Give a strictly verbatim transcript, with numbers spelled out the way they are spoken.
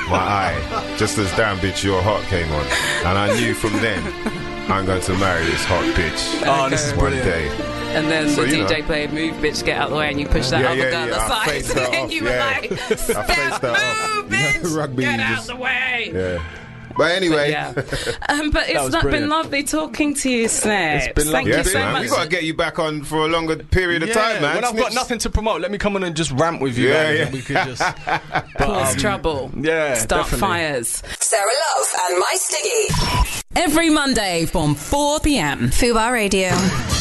my eye, just as Damn Bitch You're Hot came on. And I knew from then, I'm going to marry this hot bitch. Oh, this is one brilliant. day. And then So, the you D J know. played Move Bitch Get Out the Way, and you pushed that Yeah, other yeah, girl yeah, I aside. faced her And off, you were yeah. like, I faced step, her off. move, You know, bitch, rugby, get you out just- the way. Yeah. But anyway. Yeah. Um, but it's was not been brilliant. lovely talking to you, Snape. It's been Thank lovely. you Yes, so man. much. We got to get you back on for a longer period of Yeah, time, man. when I've got Snips. nothing to promote, let me come on and just rant with you. Yeah, man, yeah. and we could just Cause um, trouble. yeah, Start definitely. fires. Sarah Love and My Stiggy. Every Monday from four p.m. Fubar Radio.